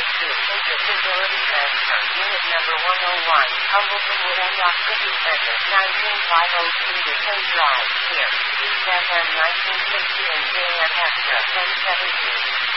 Facility Transfer, Unit Number 101, Humbleton Wood Unlock City Center, 19502 DeKay Drive, here, FM 1960 and JF Extra, 1072.